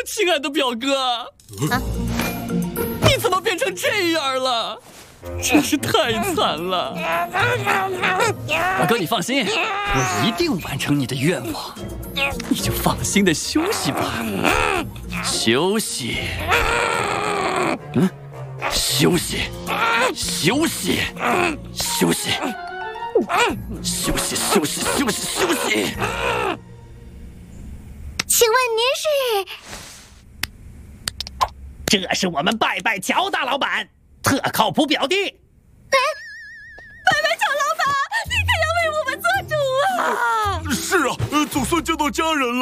亲爱的表哥，你怎么变成这样了？真是太惨了。大哥，你放心，我一定完成你的愿望。你就放心的休息吧，休息。休息，休息，休息，休息，休息，休息，休息。 请问您是？ 这是我们拜拜乔大老板，特靠谱表弟。 拜拜乔老板，你可要为我们做主啊！ 是啊，总算见到家人了。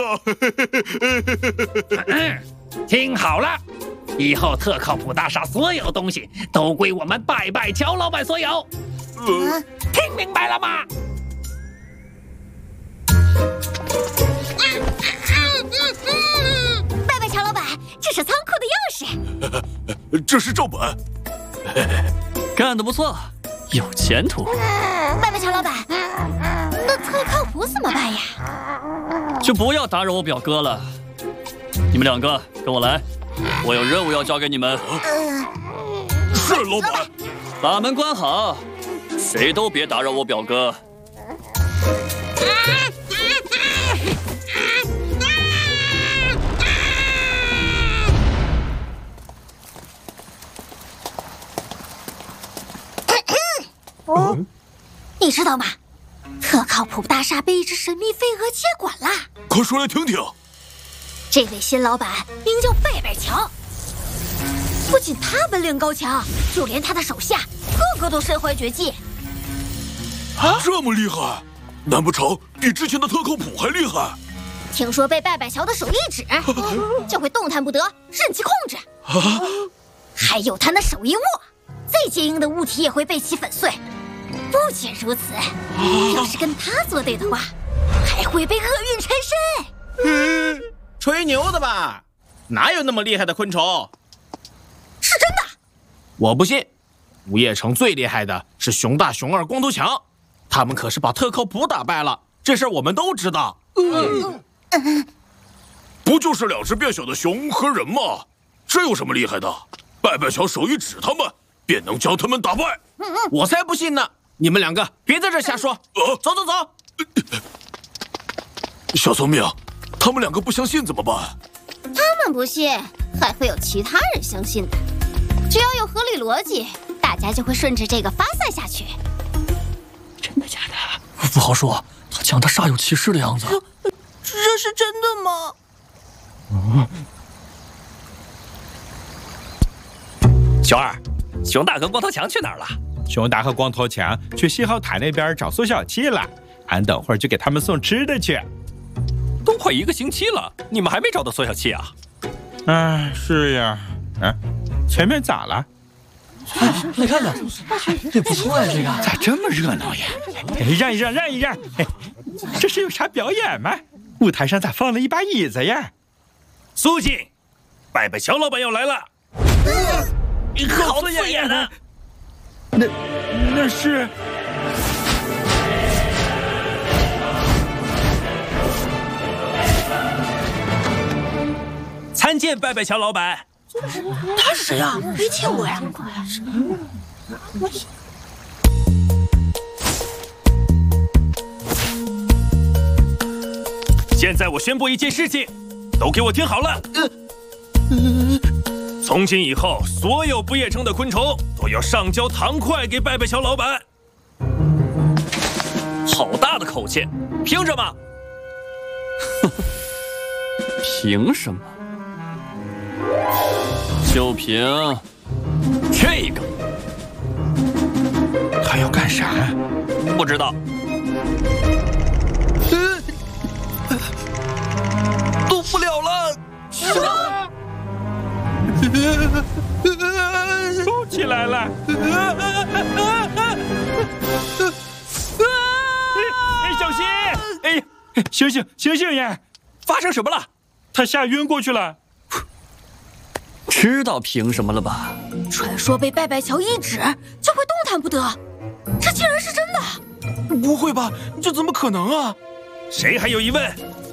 听好了，以后特靠谱大厦所有东西都归我们拜拜乔老板所有。听明白了吗？ 拜拜乔老板，这是仓库的钥匙。 这是账本。 干得不错，有前途。 拜拜乔老板，那特靠谱怎么办呀？ 就不要打扰我表哥了。你们两个跟我来，我有任务要交给你们。 是老板。 把门关好，谁都别打扰我表哥。 你知道吗？特靠谱大厦被一只神秘飞蛾接管了。 快说来听听。 这位新老板名叫拜拜乔，不仅他本领高强，就连他的手下个个都身怀绝技。 这么厉害？难不成比之前的特靠谱还厉害？ 听说被拜拜乔的手一指，就会动弹不得，任其控制。还有他那手一握，再坚硬的物体也会被其粉碎。不仅如此，要是跟他作对的话，还会被厄运缠身。 吹牛的吧？哪有那么厉害的昆虫？ 是真的。 我不信。午夜城最厉害的是熊大、熊二、光头强，他们可是把特靠谱打败了，这事儿我们都知道。 不就是两只变小的熊和人吗？这有什么厉害的？拜拜乔手一指他们，便能将他们打败。 我才不信呢！你们两个别在这瞎说。走走走。 小聪明，他们两个不相信怎么办？ 他们不信，还会有其他人相信的。只要有合理逻辑，大家就会顺着这个发散下去。 真的假的？不好说，他讲的煞有其事的样子。 这是真的吗？ 熊二，熊大和光头强去哪儿了？ 熊大和光头强去西豪塔那边找苏小七了，俺等会儿就给他们送吃的去。 都快1个星期了，你们还没找到苏小七啊？ 是呀。前面咋了？ 来看看，这不错呀，这个咋这么热闹呀？让一让，让一让。这是有啥表演吗？舞台上咋放了一把椅子呀？ 苏静，拜拜乔老板要来了。好刺眼啊！ 那是。 参见拜拜乔老板。 他是谁呀？没见过呀。 现在我宣布一件事情，都给我听好了。从今以后，所有不夜城的昆虫都要上交糖块给拜拜乔老板。 好大的口气，凭什么？凭什么？就凭这个。 还要干啥？ 不知道。动不了了。 什么？ 动起来了！小心！哎呀，醒醒醒醒呀！ 发生什么了？ 他吓晕过去了。 知道凭什么了吧？ 传说被拜拜乔一指就会动弹不得，这竟然是真的！ 不会吧？这怎么可能啊？ 谁还有疑问？